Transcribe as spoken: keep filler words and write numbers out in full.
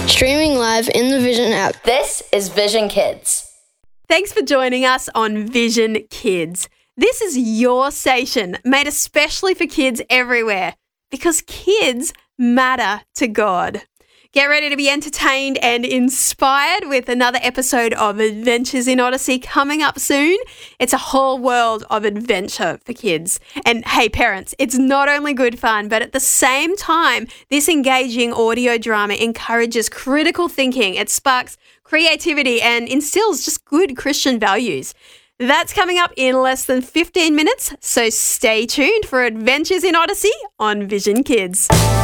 Streaming live in the Vision app. This is Vision Kids. Thanks for joining us on Vision Kids. This is your station, made especially for kids everywhere, because kids matter to God. Get ready to be entertained and inspired with another episode of Adventures in Odyssey coming up soon. It's a whole world of adventure for kids. And hey, parents, it's not only good fun, but at the same time, this engaging audio drama encourages critical thinking. It sparks creativity and instills just good Christian values. That's coming up in less than fifteen minutes, so stay tuned for Adventures in Odyssey on Vision Kids.